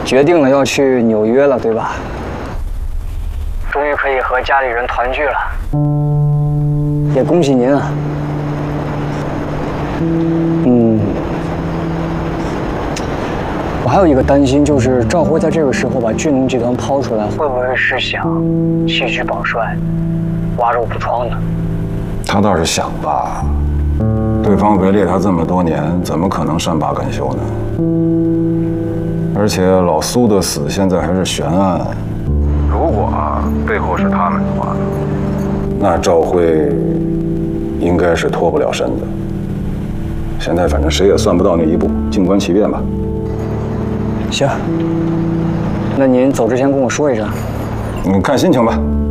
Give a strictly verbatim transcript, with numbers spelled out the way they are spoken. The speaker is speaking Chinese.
决定了要去纽约了，对吧？终于可以和家里人团聚了，也恭喜您啊。嗯，我还有一个担心，就是赵辉在这个时候把俊龙集团抛出来，会不会是想弃车保帅，挖肉补疮呢？ 他倒是想吧，对方围猎他这么多年，怎么可能善罢甘休呢？而且老苏的死现在还是悬案。 如果啊背后是他们的话， 那赵辉应该是脱不了身的。现在反正谁也算不到那一步，静观其变吧。 行，那您走之前跟我说一声。 你看心情吧。